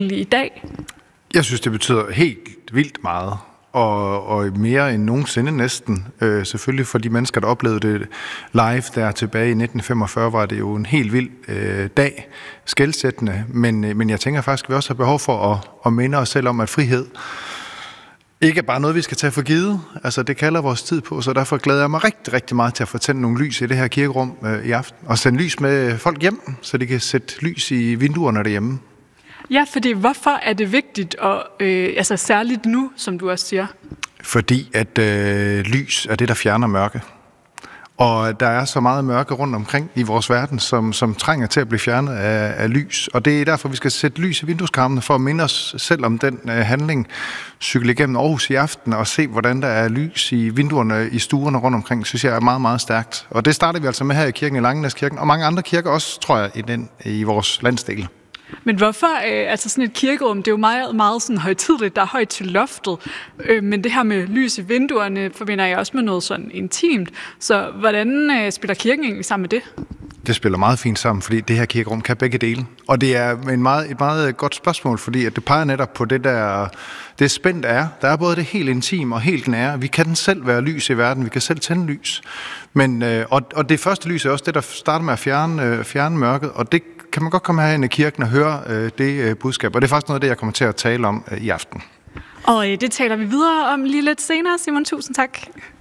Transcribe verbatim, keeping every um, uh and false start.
i dag? Jeg synes, det betyder helt vildt meget. Og, og mere end nogensinde næsten. Øh, selvfølgelig for de mennesker, der oplevede det live der tilbage i nitten femogfyrre, var det jo en helt vild øh, dag, skelsættende. Men, øh, men jeg tænker faktisk, at vi også har behov for at, at minde os selv om, at frihed ikke er bare noget, vi skal tage for givet. Altså, det kalder vores tid på, så derfor glæder jeg mig rigtig, rigtig meget til at få tændt nogle lys i det her kirkerum øh, i aften. Og sende lys med folk hjem, så de kan sætte lys i vinduerne derhjemme. Ja, fordi hvorfor er det vigtigt, og øh, altså særligt nu, som du også siger? Fordi at øh, lys er det, der fjerner mørke. Og der er så meget mørke rundt omkring i vores verden, som, som trænger til at blive fjernet af, af lys. Og det er derfor, vi skal sætte lys i vindueskarmene, for at minde os selv om den øh, handling. Cykle igennem Aarhus i aften og se, hvordan der er lys i vinduerne i stuerne rundt omkring, synes jeg er meget, meget stærkt. Og det starter vi altså med her i kirken i Langenæskirken, og mange andre kirker også, tror jeg, i, den, i vores landsdel. Men hvorfor, øh, altså sådan et kirkerum, det er jo meget, meget sådan højtideligt, der er højt til loftet, øh, men det her med lys i vinduerne forbinder jeg også med noget sådan intimt. Så hvordan øh, spiller kirken egentlig sammen med det? Det spiller meget fint sammen, fordi det her kirkerum kan begge dele. Og det er en meget, et meget godt spørgsmål, fordi at det peger netop på det der, det spændt er. Der er både det helt intime og helt nære. Vi kan selv være lys i verden, vi kan selv tænde lys. Men, øh, og, og det første lys er også det, der starter med at fjerne, øh, fjerne mørket, og det kan man godt komme herinde i kirken og høre øh, det øh, budskab. Og det er faktisk noget af det, jeg kommer til at tale om øh, i aften. Og øh, det taler vi videre om lige lidt senere. Simon, tusind tak.